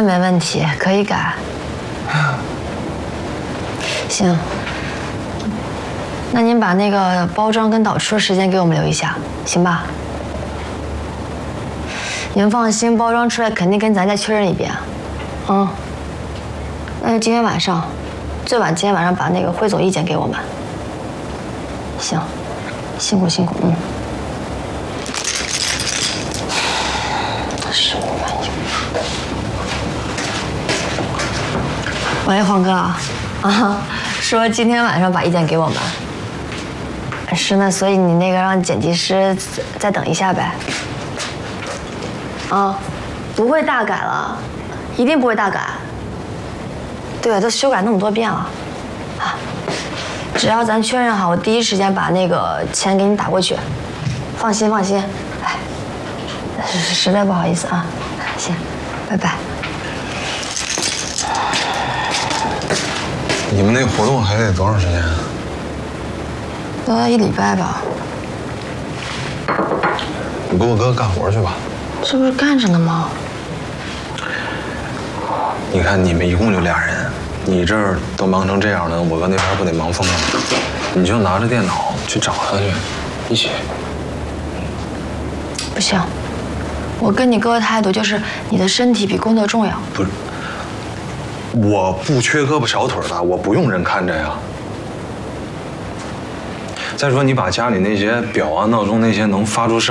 那没问题，可以改。行，那您把那个包装跟导出的时间给我们留一下，行吧？您放心，包装出来肯定跟咱再确认一遍。那就今天晚上，最晚今天晚上把那个汇总意见给我们。行，辛苦辛苦，15万1。喂，黄哥说今天晚上把意见给我们。是呢，所以你那个让剪辑师再等一下呗。不会大改了，一定不会大改。对，都修改那么多遍了，只要咱确认好，我第一时间把那个钱给你打过去。放心放心，哎，实在不好意思啊，行，拜拜。 你们那活动还得多长时间啊？ 都要1礼拜吧。 你给我哥干活去吧。 这不是干着呢吗？ 你看你们一共就俩人，你这儿都忙成这样了，我哥那边不得忙疯了？你就拿着电脑去找他去，一起。 不行，我跟你哥的态度就是你的身体比工作重要。 不是，我不缺胳膊少腿的，我不用人看着呀。再说你把家里那些表啊、闹钟那些能发出声